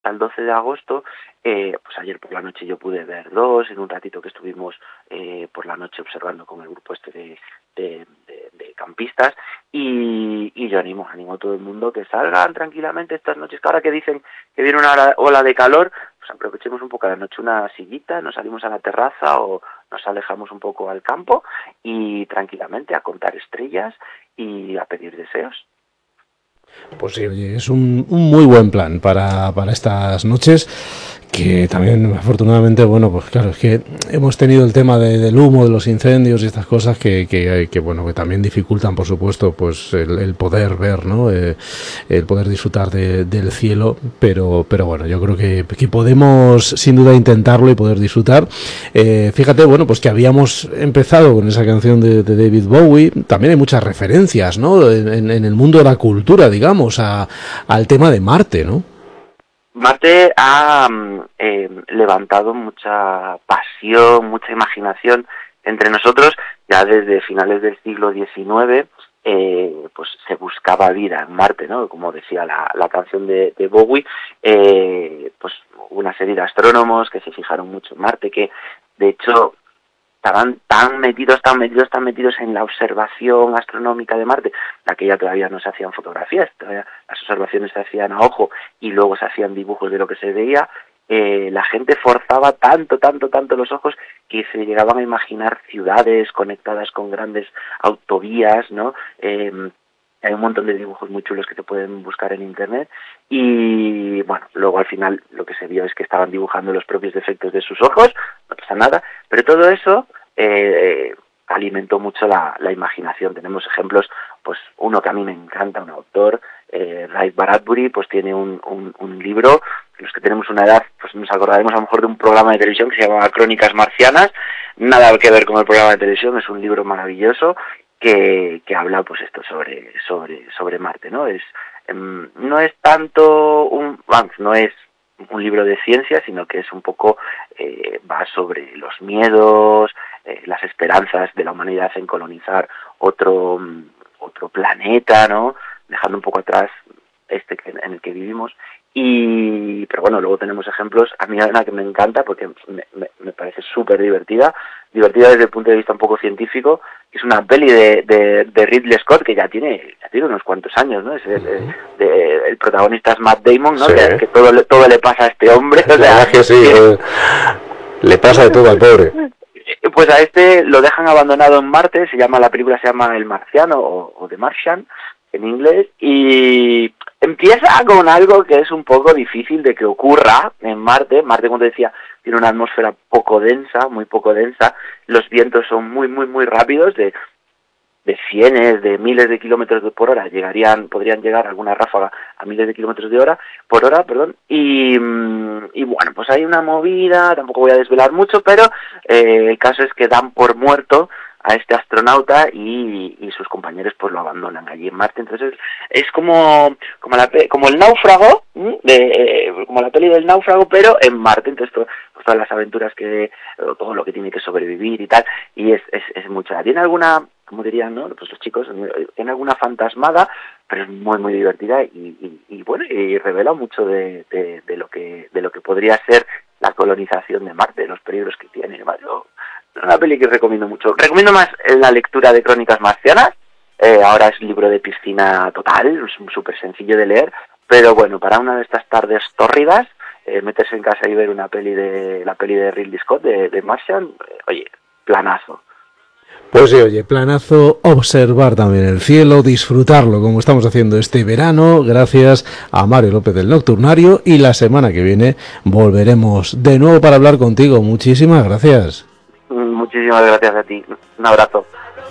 al 12 de agosto, pues ayer por la noche yo pude ver dos, en un ratito que estuvimos por la noche observando con el grupo de campistas, y yo animo a todo el mundo que salgan tranquilamente estas noches, que ahora que dicen que viene una ola de calor, pues aprovechemos un poco a la noche una sillita, nos salimos a la terraza o nos alejamos un poco al campo y tranquilamente a contar estrellas y a pedir deseos. Pues sí, oye, es un muy buen plan para estas noches, que también afortunadamente, bueno, pues claro, es que hemos tenido el tema del humo, de los incendios y estas cosas que bueno, que también dificultan, por supuesto, pues el poder ver, ¿no? El poder disfrutar del cielo, pero bueno, yo creo que podemos sin duda intentarlo y poder disfrutar. Fíjate, bueno, pues que habíamos empezado con esa canción de David Bowie, también hay muchas referencias, ¿no? En el mundo de la cultura, digamos, al tema de Marte, ¿no? Marte ha levantado mucha pasión, mucha imaginación entre nosotros. Ya desde finales del siglo XIX pues se buscaba vida en Marte, ¿no? Como decía la canción de Bowie, pues una serie de astrónomos que se fijaron mucho en Marte, que de hecho estaban tan metidos en la observación astronómica de Marte, la que ya todavía no se hacían fotografías, todavía las observaciones se hacían a ojo y luego se hacían dibujos de lo que se veía. La gente forzaba tanto los ojos que se llegaban a imaginar ciudades conectadas con grandes autovías, ¿no? Hay un montón de dibujos muy chulos que te pueden buscar en internet y bueno, luego al final lo que se vio es que estaban dibujando los propios defectos de sus ojos, no pasa nada, pero todo eso alimentó mucho la imaginación. Tenemos ejemplos, pues uno que a mí me encanta, un autor, Ray Bradbury, pues tiene un libro, los que tenemos una edad pues nos acordaremos a lo mejor de un programa de televisión que se llamaba Crónicas Marcianas, nada que ver con el programa de televisión, es un libro maravilloso que habla pues esto sobre Marte, ¿no? No es tanto no es un libro de ciencia, sino que es un poco va sobre los miedos, las esperanzas de la humanidad en colonizar otro planeta, ¿no? Dejando un poco atrás en el que vivimos. Pero bueno, luego tenemos ejemplos. A mí hay una que me encanta porque me parece súper divertida desde el punto de vista un poco científico, que es una peli de Ridley Scott que ya tiene unos cuantos años, ¿no? El protagonista es Matt Damon, ¿no? Sí. Que todo le pasa a este hombre. O sea, que sí, le pasa de todo al pobre. Pues a este lo dejan abandonado en Marte, la película se llama El Marciano o The Martian en inglés, y empieza con algo que es un poco difícil de que ocurra en Marte. Marte, como te decía, tiene una atmósfera muy poco densa, los vientos son muy rápidos, de cienes, de miles de kilómetros por hora, podrían llegar alguna ráfaga a miles de kilómetros por hora, y bueno, pues hay una movida, tampoco voy a desvelar mucho, pero el caso es que dan por muerto a este astronauta y sus compañeros pues lo abandonan allí en Marte. Entonces es como el náufrago, como la peli del náufrago, pero en Marte. Entonces todas las aventuras todo lo que tiene que sobrevivir y tal, y es mucha. Tiene alguna, como dirían, ¿no? Pues los chicos, tiene alguna fantasmada, pero es muy divertida y bueno, y revela mucho de lo que podría ser la colonización de Marte, los peligros que tiene. Una peli que recomiendo mucho. Recomiendo más la lectura de Crónicas Marcianas. Ahora es un libro de piscina total, es súper sencillo de leer, pero bueno, para una de estas tardes tórridas, meterse en casa y ver la peli de Ridley Scott de Martian, oye, planazo. Pues sí, oye, planazo, observar también el cielo, disfrutarlo como estamos haciendo este verano, gracias a Mario López del Nocturnario, y la semana que viene volveremos de nuevo para hablar contigo. Muchísimas gracias. Muchísimas gracias a ti. Un abrazo.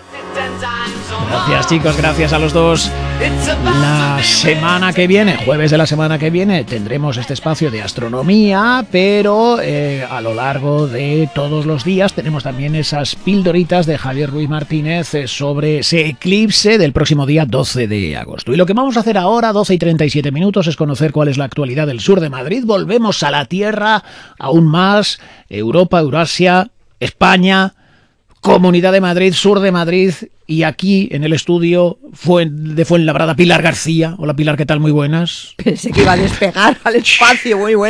Gracias, chicos, gracias a los dos. La semana que viene, jueves de la semana que viene, tendremos este espacio de astronomía, pero a lo largo de todos los días tenemos también esas pildoritas de Javier Ruiz Martínez sobre ese eclipse del próximo día 12 de agosto. Y lo que vamos a hacer ahora, 12:37, es conocer cuál es la actualidad del sur de Madrid. Volvemos a la Tierra, aún más, Europa, Eurasia, España, Comunidad de Madrid, sur de Madrid, y aquí en el estudio de Fuenlabrada, Pilar García. Hola Pilar, ¿qué tal? Muy buenas. Pensé que iba a despegar al espacio, muy bueno.